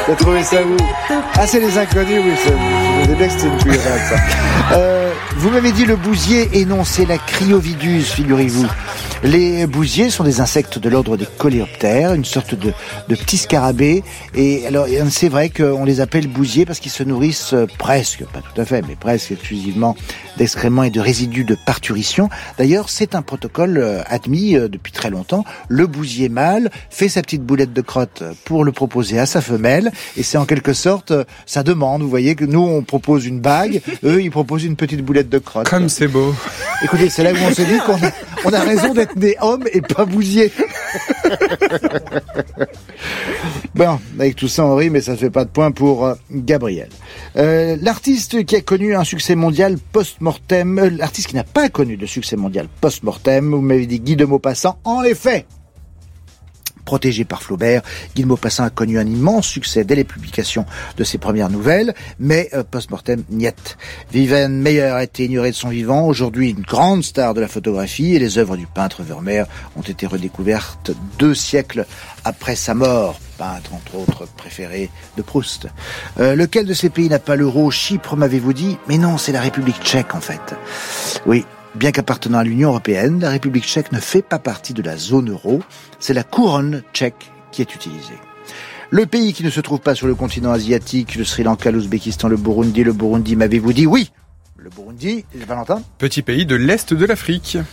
T'as trouvé ça où? Ah, c'est les inconnus, oui. Je savais bien que c'était une couille avec ça. Vous m'avez dit le bousier, et non, c'est la cryovidus, figurez-vous. Les bousiers sont des insectes de l'ordre des coléoptères, une sorte de petits scarabées. Et alors, c'est vrai qu'on les appelle bousiers parce qu'ils se nourrissent presque, pas tout à fait, mais presque exclusivement d'excréments et de résidus de parturition. D'ailleurs, c'est un protocole admis depuis très longtemps. Le bousier mâle fait sa petite boulette de crotte pour le proposer à sa femelle. Et c'est en quelque sorte sa demande. Vous voyez que nous, on propose une bague, eux, ils proposent une petite boulette de crotte. Comme c'est beau. Écoutez, c'est là où on se dit qu'on a raison d'être né homme et pas bousier. Bon, avec tout ça on rit, mais ça ne fait pas de point pour Gabriel. L'artiste qui a connu un succès mondial post-mortem, l'artiste qui n'a pas connu de succès mondial post-mortem, vous m'avez dit Guy de Maupassant, en effet. Protégé par Flaubert, Guy de Maupassant a connu un immense succès dès les publications de ses premières nouvelles, mais post-mortem, niet. Viviane Meyer a été ignorée de son vivant, aujourd'hui une grande star de la photographie, et les œuvres du peintre Vermeer ont été redécouvertes 2 siècles après sa mort. Peintre, entre autres, préféré de Proust. Lequel de ces pays n'a pas l'euro? Chypre, m'avez-vous dit? Mais non, c'est la République tchèque, en fait. Oui. Bien qu'appartenant à l'Union européenne, la République tchèque ne fait pas partie de la zone euro. C'est la couronne tchèque qui est utilisée. Le pays qui ne se trouve pas sur le continent asiatique, le Sri Lanka, l'Ouzbékistan, le Burundi, m'avez-vous dit oui? Le Burundi, Valentin? Petit pays de l'Est de l'Afrique.